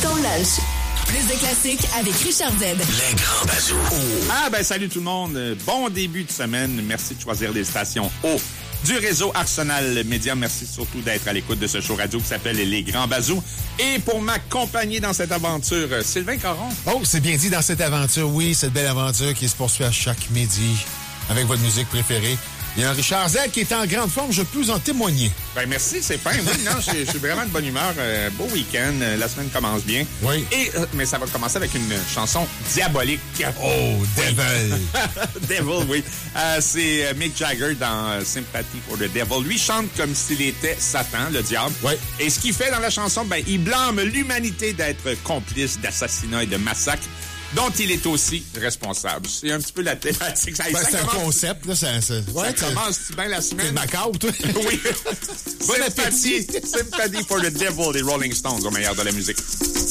ton lunch. Plus de classiques avec Richard Z. Les grands bazous. Salut tout le monde. Bon début de semaine. Merci de choisir les stations O du réseau Arsenal Média. Merci surtout d'être à l'écoute de ce show radio qui s'appelle Les Grands Bazous. Et pour m'accompagner dans cette aventure, Sylvain Caron. Oh, c'est bien dit dans cette aventure, oui, cette belle aventure qui se poursuit à chaque midi avec votre musique préférée. Il y a un Richard Z qui est en grande forme, je peux en témoigner. Ben merci, c'est fin. Oui, non, je suis vraiment de bonne humeur. Beau week-end, la semaine commence bien. Oui. Mais ça va commencer avec une chanson diabolique. Oh, Devil. Devil, oui. C'est Mick Jagger dans Sympathy for the Devil. Lui chante comme s'il était Satan, le diable. Oui. Et ce qu'il fait dans la chanson, il blâme l'humanité d'être complice d'assassinats et de massacres dont il est aussi responsable. C'est un petit peu la thématique. C'est un concept, là. Ça commence bien la semaine. C'est macabre, toi? Oui. Bon appétit. Sympathy for the Devil des Rolling Stones au meilleur de la musique.